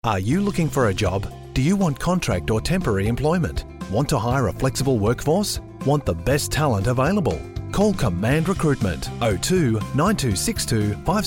Are you looking for a job? Do you want contract or temporary employment? Want to hire a flexible workforce? Want the best talent available? Call Command Recruitment 02 9262